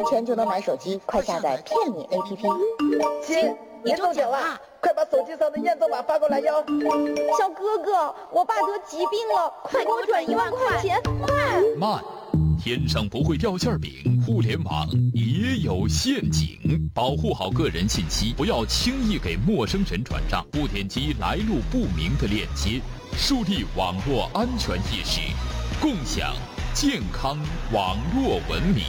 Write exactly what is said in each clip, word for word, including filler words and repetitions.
元钱就能买手机，快下载骗你 A P P。 亲，你中奖了，快把手机上的验证码发过来哟。 小哥哥，我爸得疾病了，快给我转一万块钱，快！ 慢，天上不会掉馅饼，互联网也有陷阱，保护好个人信息，不要轻易给陌生人转账，不点击来路不明的链接，树立网络安全意识，共享健康网络文明。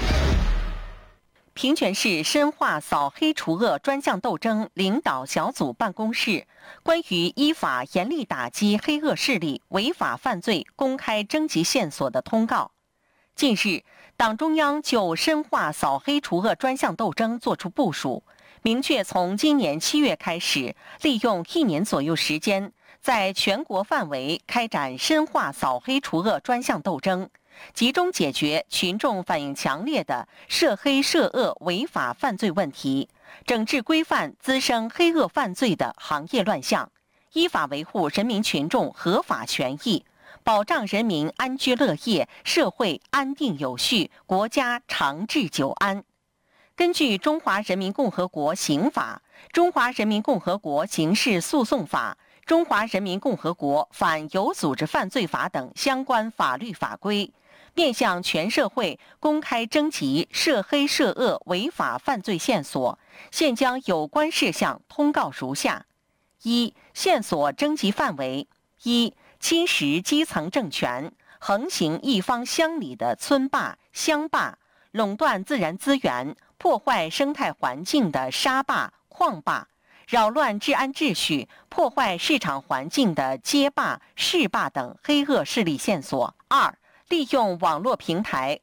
平泉市深化扫黑除恶专项斗争领导小组办公室关于依法严厉打击黑恶势力违法犯罪公开征集线索的通告。近日，党中央就深化扫黑除恶专项斗争作出部署，明确从今年七月开始，利用一年左右时间，在全国范围开展深化扫黑除恶专项斗争，集中解决群众反映强烈的涉黑涉恶违法犯罪问题，整治规范滋生黑恶犯罪的行业乱象，依法维护人民群众合法权益，保障人民安居乐业，社会安定有序，国家长治久安。根据《中华人民共和国刑法》、《中华人民共和国刑事诉讼法》、《中华人民共和国反有组织犯罪法》等相关法律法规，面向全社会公开征集涉黑涉恶违法犯罪线索，现将有关事项通告如下：一、线索征集范围：一、侵蚀基层政权，横行一方乡里的村霸、乡霸，垄断自然资源，破坏生态环境的沙霸、矿霸，扰乱治安秩序，破坏市场环境的街霸、市霸等黑恶势力线索。二、利用网络平台